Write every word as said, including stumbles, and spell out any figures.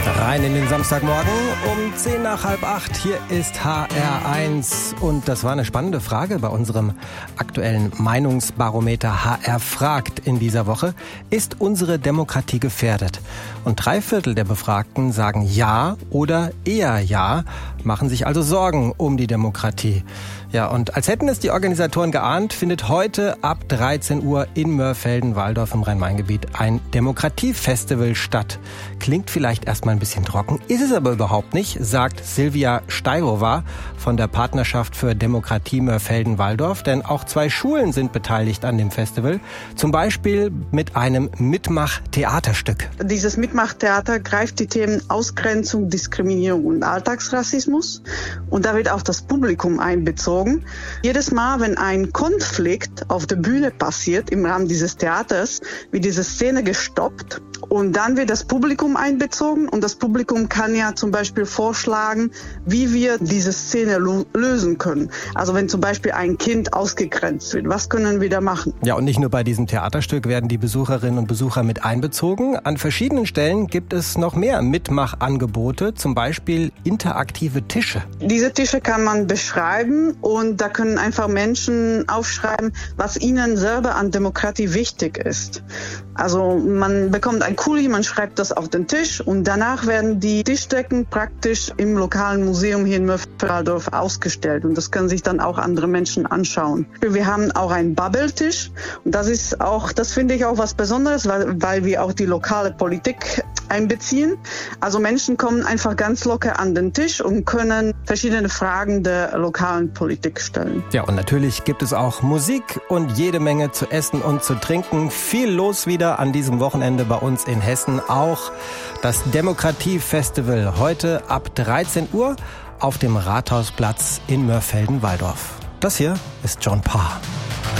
Rein in den Samstagmorgen um zehn nach halb acht. Hier ist H R eins. Und das war eine spannende Frage bei unserem aktuellen Meinungsbarometer H R fragt in dieser Woche. Ist unsere Demokratie gefährdet? Und drei Viertel der Befragten sagen ja oder eher ja, machen sich also Sorgen um die Demokratie. Ja, und als hätten es die Organisatoren geahnt, findet heute ab dreizehn Uhr in Mörfelden-Walldorf im Rhein-Main-Gebiet ein Demokratiefestival statt. Klingt vielleicht erstmal ein bisschen trocken, ist es aber überhaupt nicht, sagt Silvia Steirova von der Partnerschaft für Demokratie Mörfelden-Walldorf. Denn auch zwei Schulen sind beteiligt an dem Festival, zum Beispiel mit einem Mitmach-Theaterstück. Dieses Mitmach-Theater greift die Themen Ausgrenzung, Diskriminierung und Alltagsrassismus. Und da wird auch das Publikum einbezogen. Jedes Mal, wenn ein Konflikt auf der Bühne passiert, im Rahmen dieses Theaters, wird diese Szene gestoppt und dann wird das Publikum einbezogen und das Publikum kann ja zum Beispiel vorschlagen, wie wir diese Szene lo- lösen können. Also wenn zum Beispiel ein Kind ausgegrenzt wird, was können wir da machen? Ja, und nicht nur bei diesem Theaterstück werden die Besucherinnen und Besucher mit einbezogen. An verschiedenen Stellen gibt es noch mehr Mitmachangebote, zum Beispiel interaktive Tische. Diese Tische kann man beschreiben und da können einfach Menschen aufschreiben, was ihnen selber an Demokratie wichtig ist. Also man bekommt ein Kuli, man schreibt das auf den Tisch und danach werden die Tischdecken praktisch im lokalen Museum hier in Mörfelden-Walldorf ausgestellt und das können sich dann auch andere Menschen anschauen. Wir haben auch einen Babbeltisch und das ist auch, das finde ich auch was Besonderes, weil, weil wir auch die lokale Politik einbeziehen. Also Menschen kommen einfach ganz locker an den Tisch und können verschiedene Fragen der lokalen Politik stellen. Ja, und natürlich gibt es auch Musik und jede Menge zu essen und zu trinken. Viel los wieder an diesem Wochenende bei uns in Hessen. Auch das Demokratiefestival heute ab dreizehn Uhr auf dem Rathausplatz in Mörfelden-Walldorf. Das hier ist John Parr.